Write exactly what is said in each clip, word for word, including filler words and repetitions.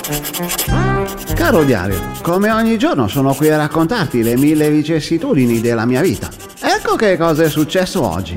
Caro diario, come ogni giorno sono qui a raccontarti le mille vicissitudini della mia vita. Ecco che cosa è successo oggi.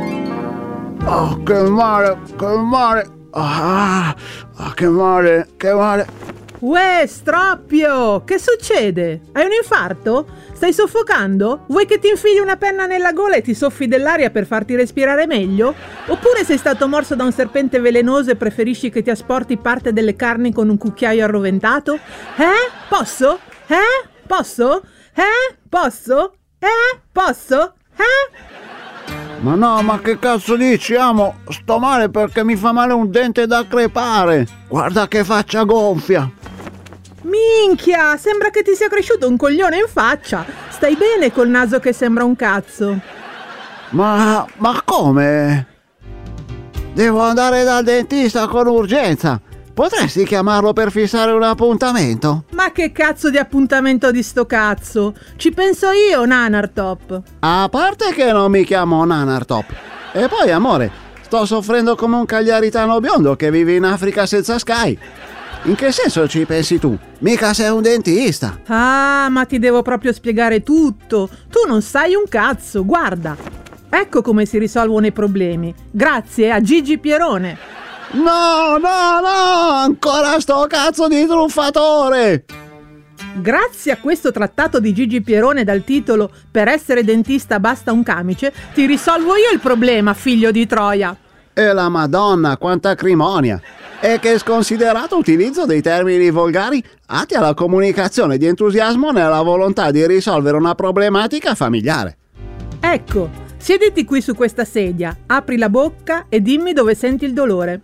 Oh, che male, che male. Ah, ah, che male, che male. Uè, Stroppio, che succede? Hai un infarto? Stai soffocando? Vuoi che ti infili una penna nella gola e ti soffi dell'aria per farti respirare meglio? Oppure sei stato morso da un serpente velenoso e preferisci che ti asporti parte delle carni con un cucchiaio arroventato? Eh? Posso? Eh? Posso? Eh? Posso? Eh? Posso? Eh? Ma no, ma che cazzo dici, amo? Sto male perché mi fa male un dente da crepare. Guarda che faccia gonfia. Minchia, sembra che ti sia cresciuto un coglione in faccia. Stai bene col naso che sembra un cazzo? Ma, ma come? Devo andare dal dentista con urgenza. Potresti chiamarlo per fissare un appuntamento? Ma che cazzo di appuntamento di sto cazzo? Ci penso io, Nanartop. A parte che non mi chiamo Nanartop. E poi, amore, sto soffrendo come un cagliaritano biondo che vive in Africa senza Sky. In che senso ci pensi tu? Mica sei un dentista. Ah, ma ti devo proprio spiegare tutto. Tu non sai un cazzo, guarda. Ecco come si risolvono i problemi. Grazie a Gigi Pierone. No, no, no! Ancora sto cazzo di truffatore! Grazie a questo trattato di Gigi Pierone dal titolo "Per essere dentista basta un camice", ti risolvo io il problema, figlio di Troia. E la Madonna, quanta acrimonia! E che sconsiderato utilizzo dei termini volgari atti alla comunicazione di entusiasmo nella volontà di risolvere una problematica familiare. Ecco, siediti qui su questa sedia, apri la bocca e dimmi dove senti il dolore.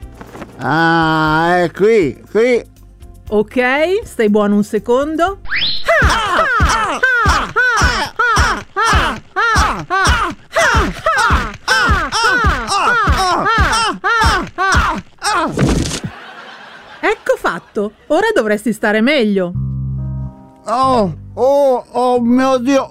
Ah, è qui, qui. Ok, stai buono un secondo. Ecco fatto, ora dovresti stare meglio. Oh, oh, oh mio Dio,